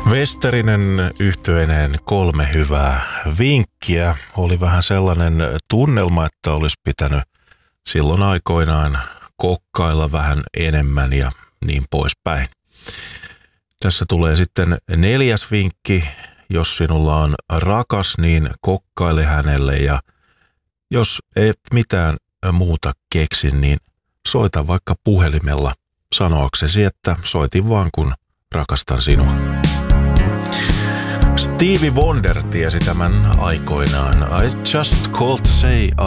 Westerinen yhtyeineen 3 hyvää vinkkiä. Oli vähän sellainen tunnelma, että olisi pitänyt silloin aikoinaan kokkailla vähän enemmän ja niin poispäin. Tässä tulee sitten 4. vinkki. Jos sinulla on rakas, niin kokkaile hänelle, ja jos et mitään muuta keksi, niin soita vaikka puhelimella sanoaksesi, että soitin vaan kun rakastan sinua. Stevie Wonder tiesi tämän aikoinaan. I just called to say